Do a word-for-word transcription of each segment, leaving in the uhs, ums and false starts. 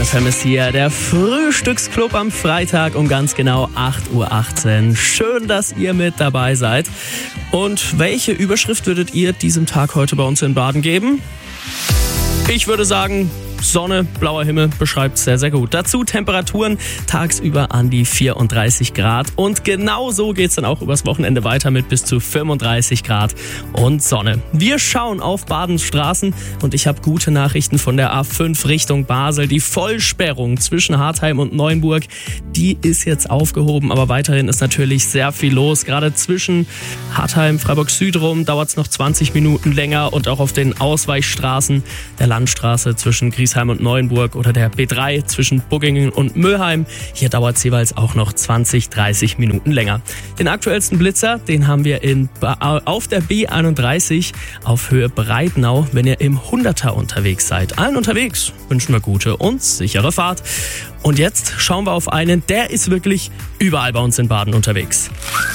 F M ist hier, der Frühstücksclub am Freitag um ganz genau acht Uhr achtzehn. Schön, dass ihr mit dabei seid. Und welche Überschrift würdet ihr diesem Tag heute bei uns in Baden geben? Ich würde sagen, Sonne, blauer Himmel beschreibt es sehr, sehr gut. Dazu Temperaturen tagsüber an die vierunddreißig Grad. Und genau so geht es dann auch übers Wochenende weiter mit bis zu fünfunddreißig Grad und Sonne. Wir schauen auf Badens Straßen und ich habe gute Nachrichten von der A fünf Richtung Basel. Die Vollsperrung zwischen Hartheim und Neuenburg, die ist jetzt aufgehoben. Aber weiterhin ist natürlich sehr viel los. Gerade zwischen Hartheim, Freiburg Süd rum dauert es noch zwanzig Minuten länger. Und auch auf den Ausweichstraßen der Landstraße zwischen Griesheim und Neuenburg oder der B drei zwischen Buggingen und Mülheim. Hier dauert es jeweils auch noch zwanzig, dreißig Minuten länger. Den aktuellsten Blitzer, den haben wir in, auf der B einunddreißig auf Höhe Breitnau, wenn ihr im Hunderter unterwegs seid. Allen unterwegs wünschen wir gute und sichere Fahrt. Und jetzt schauen wir auf einen, der ist wirklich überall bei uns in Baden unterwegs.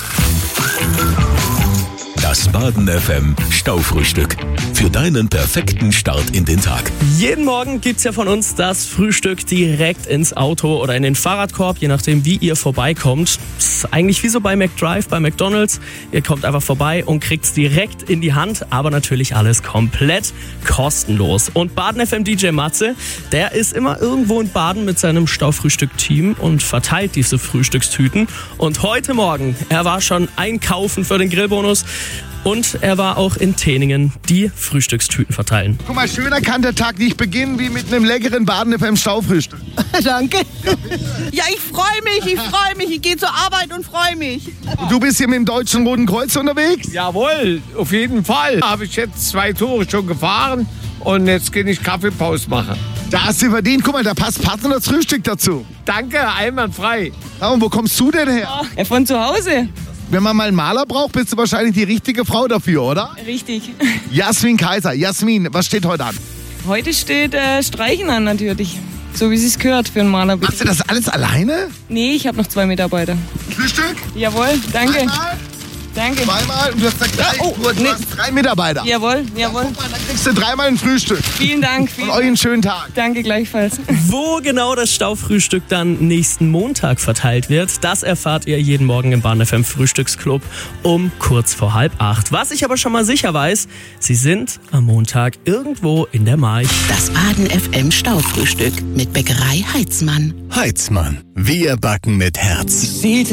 Das Baden F M Staufrühstück. Für deinen perfekten Start in den Tag. Jeden Morgen gibt's ja von uns das Frühstück direkt ins Auto oder in den Fahrradkorb, je nachdem wie ihr vorbeikommt. Das ist eigentlich wie so bei McDrive, bei McDonald's. Ihr kommt einfach vorbei und kriegt's direkt in die Hand, aber natürlich alles komplett kostenlos. Und Baden F M D J Matze, der ist immer irgendwo in Baden mit seinem Staufrühstück-Team und verteilt diese Frühstückstüten. Und heute Morgen, er war schon einkaufen für den Grillbonus. Und er war auch in Teningen die Frühstückstüten verteilen. Guck mal, schöner kann der Tag nicht beginnen wie mit einem leckeren Baden F M Staufrühstück. Danke. Ja, ich freue mich, ich freue mich. Ich gehe zur Arbeit und freue mich. Und du bist hier mit dem Deutschen Roten Kreuz unterwegs? Jawohl, auf jeden Fall. Habe ich jetzt zwei Tore schon gefahren und jetzt gehe ich Kaffeepause machen. Da hast du verdient. Guck mal, da passt passend das Frühstück dazu. Danke, einwandfrei. Ja, und wo kommst du denn her? Ja, von zu Hause. Wenn man mal einen Maler braucht, bist du wahrscheinlich die richtige Frau dafür, oder? Richtig. Jasmin Kaiser. Jasmin, was steht heute an? Heute steht äh, Streichen an natürlich. So wie es sich gehört für einen Maler. Machst du das alles alleine? Nee, ich habe noch zwei Mitarbeiter. Frühstück? Jawohl, danke. Einmal? Danke. Zweimal? Und du hast gesagt, drei, Ja, oh, du, du nee. hast drei Mitarbeiter. Jawohl, jawohl. Guck mal, dann kriegst du dreimal ein Frühstück. Vielen Dank. Vielen Und euch einen schönen Tag. Danke gleichfalls. Wo genau das Staufrühstück dann nächsten Montag verteilt wird, das erfahrt ihr jeden Morgen im Baden F M Frühstücksclub um kurz vor halb acht. Was ich aber schon mal sicher weiß, sie sind am Montag irgendwo in der March. Das Baden F M Staufrühstück mit Bäckerei Heitzmann. Heitzmann. Wir backen mit Herz.